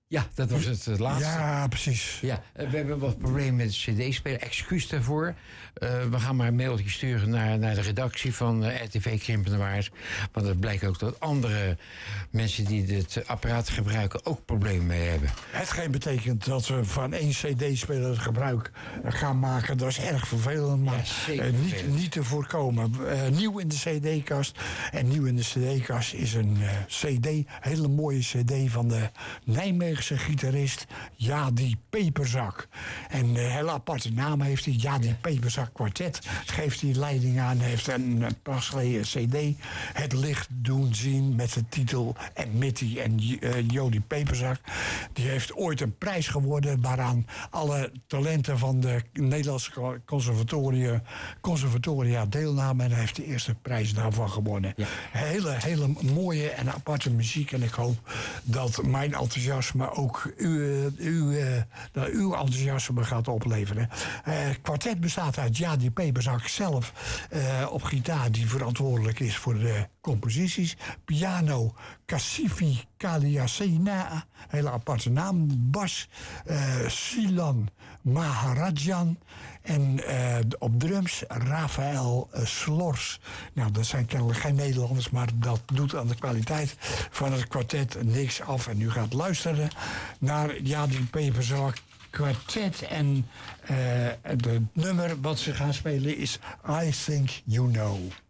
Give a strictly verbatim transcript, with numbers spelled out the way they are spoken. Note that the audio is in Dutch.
Ja, dat was het uh, laatste. Ja, precies. Ja, uh, we hebben wat problemen met het cd-speler. Excuus daarvoor. Uh, we gaan maar een mailtje sturen naar, naar de redactie van uh, R T V Krimpenerwaard. Want het blijkt ook dat andere mensen die dit apparaat gebruiken ook problemen mee hebben. Hetgeen betekent dat we van één cd-speler gebruik gaan maken. Dat is erg vervelend, maar ja, uh, niet, niet te voorkomen. Uh, nieuw in de cd-kast. En nieuw in de cd-kast is een uh, cd, hele mooie cd van de Nijmeegse gitarist Jadi Peperzak. En een hele aparte naam heeft hij, Jadi Peperzak Quartet. Geeft hij leiding aan, heeft een pas geleden cd het licht doen zien met de titel en Mitty en uh, Jody Peperzak. Die heeft ooit een prijs gewonnen waaraan alle talenten van de Nederlandse conservatoria, conservatoria deelnamen. En hij heeft de eerste prijs daarvan gewonnen. Ja. Hele, hele mooie en aparte muziek. En ik hoop dat mijn enthousiasme ook uw, uw, uh, uw enthousiasme gaat opleveren. Het uh, kwartet bestaat uit Jadi Peperzak zelf uh, op gitaar, die verantwoordelijk is voor de composities. Piano, Kasifi Kaliasena, hele aparte naam. Bas, uh, Silan Maharajan. En uh, op drums Rafael uh, Slors. Nou, dat zijn kennelijk geen Nederlanders, maar dat doet aan de kwaliteit van het kwartet niks af. En u gaat luisteren naar Jadi Peperzak Kwartet. En uh, het nummer wat ze gaan spelen is I Think You Know.